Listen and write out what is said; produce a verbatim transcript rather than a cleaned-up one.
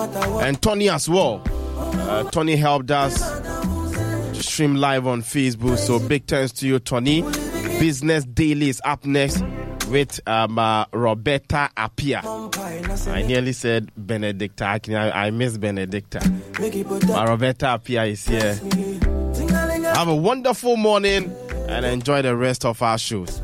And Tony as well. Uh, Tony helped us to stream live on Facebook. So big thanks to you, Tony. Business Daily is up next with um, uh, Roberta Apia. I nearly said Benedicta. I, I miss Benedicta. But Roberta Apia is here. Have a wonderful morning and enjoy the rest of our shows.